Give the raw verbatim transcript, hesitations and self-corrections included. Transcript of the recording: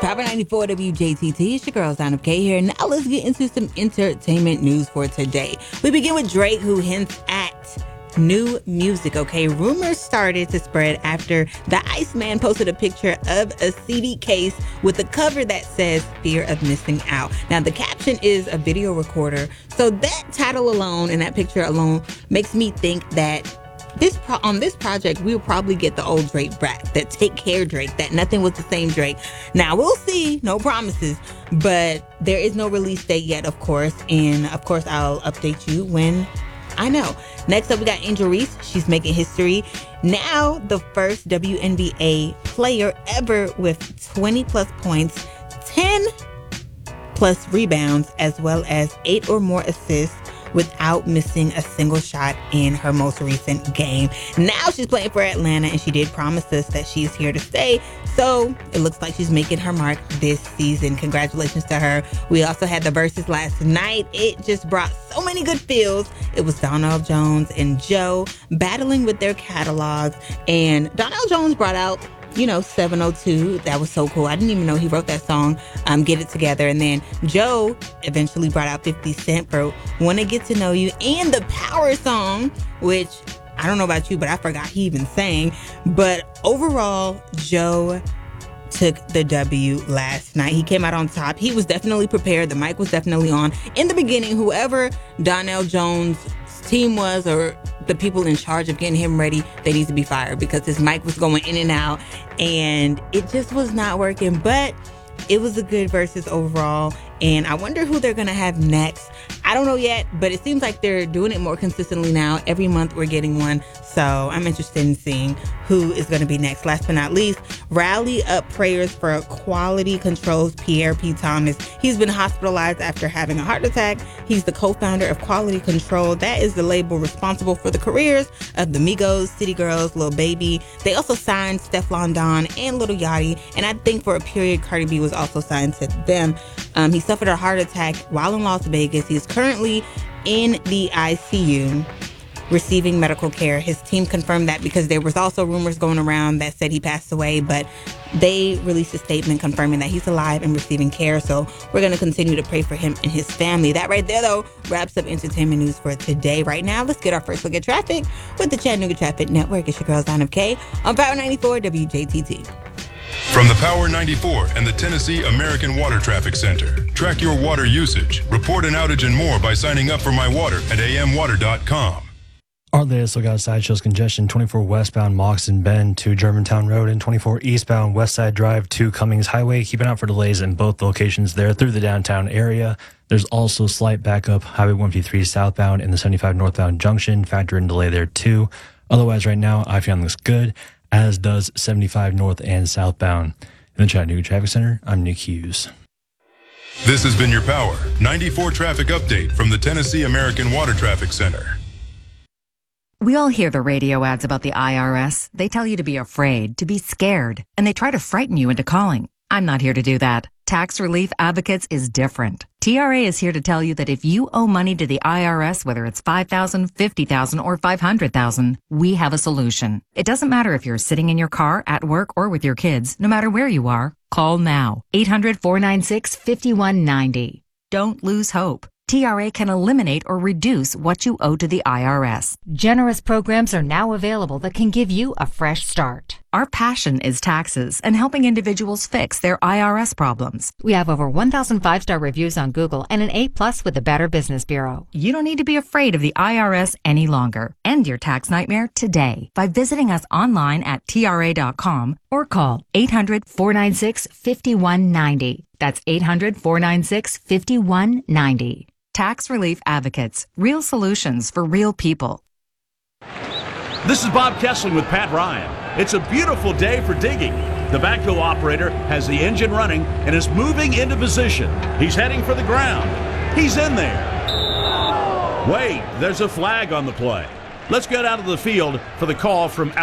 Power ninety-four W J T T, it's your girl, Sign of K here. Now let's get into some entertainment news for today. We begin with Drake, who hints at new music, okay? Rumors started to spread after the Iceman posted a picture of a C D case with a cover that says Fear of Missing Out. Now, the caption is a video recorder, so that title alone and that picture alone makes me think that This pro- on this project, we'll probably get the old Drake back, that Take Care Drake, that nothing was the same Drake. Now, we'll see, no promises, but there is no release date yet, of course, and of course, I'll update you when I know. Next up, we got Angel Reese. She's making history. Now, the first W N B A player ever with twenty plus points, ten plus rebounds, as well as eight or more assists, without missing a single shot in her most recent game. Now she's playing for Atlanta, and she did promise us that she's here to stay. So it looks like she's making her mark this season. Congratulations to her. We also had the Versus last night. It just brought so many good feels. It was Donnell Jones and Joe battling with their catalogs, and Donnell Jones brought out, you know, seven oh two. That was so cool. I didn't even know he wrote that song, um, Get It Together. And then Joe eventually brought out fifty Cent for Wanna Get to Know You and the Power song, which I don't know about you, but I forgot he even sang. But overall, Joe took the W last night. He came out on top. He was definitely prepared. The mic was definitely on. In the beginning, whoever Donnell Jones' team was, or the people in charge of getting him ready, they need to be fired, because his mic was going in and out and it just was not working. But it was a good Versus overall, and I wonder who they're gonna have next. I don't know yet, but it seems like they're doing it more consistently now. Every month we're getting one, so I'm interested in seeing who is going to be next. Last but not least, rally up prayers for Quality Control's Pierre P. Thomas. He's been hospitalized after having a heart attack. He's the co-founder of Quality Control. That is the label responsible for the careers of the Migos, City Girls, Lil Baby. They also signed Stefflon Don and Lil Yachty, and I think for a period, Cardi B was also signed to them. Um, he suffered a heart attack while in Las Vegas. He's currently in the I C U receiving medical care. His team confirmed that, because there was also rumors going around that said he passed away, but they released a statement confirming that he's alive and receiving care. So we're going to continue to pray for him and his family. That right there, though, wraps up entertainment news for today. Right now, let's get our first look at traffic with the Chattanooga Traffic Network. It's your girl, Sign of K, on Power ninety-four W J T T. From the Power ninety-four and the Tennessee American Water Traffic Center. Track your water usage, report an outage and more by signing up for My Water at a m water dot com. Our latest look outside shows congestion twenty-four westbound Moxon Bend to Germantown Road and twenty-four eastbound Westside Drive to Cummings Highway. Keep an eye out for delays in both locations there through the downtown area. There's also slight backup Highway one fifty-three southbound in the seventy-five northbound junction. Factor in delay there too. Otherwise, right now, I found looks good, as does seventy-five north and southbound. In the Chattanooga Traffic Center, I'm Nick Hughes. This has been your Power ninety-four traffic update from the Tennessee American Water Traffic Center. We all hear the radio ads about the I R S. They tell you to be afraid, to be scared, and they try to frighten you into calling. I'm not here to do that. Tax Relief Advocates is different. T R A is here to tell you that if you owe money to the I R S, whether it's five thousand dollars, fifty thousand dollars, or five hundred thousand dollars, we have a solution. It doesn't matter if you're sitting in your car, at work, or with your kids. No matter where you are, call now. eight hundred, four nine six, five one nine zero. Don't lose hope. T R A can eliminate or reduce what you owe to the I R S. Generous programs are now available that can give you a fresh start. Our passion is taxes and helping individuals fix their I R S problems. We have over one thousand five-star reviews on Google and an A plus with the Better Business Bureau. You don't need to be afraid of the I R S any longer. End your tax nightmare today by visiting us online at T R A dot com or call eight hundred, four nine six, five one nine zero. That's eight hundred, four nine six, five one nine zero. Tax Relief Advocates. Real solutions for real people. This is Bob Kessling with Pat Ryan. It's a beautiful day for digging. The backhoe operator has the engine running and is moving into position. He's heading for the ground. He's in there. Wait, there's a flag on the play. Let's get out of the field for the call from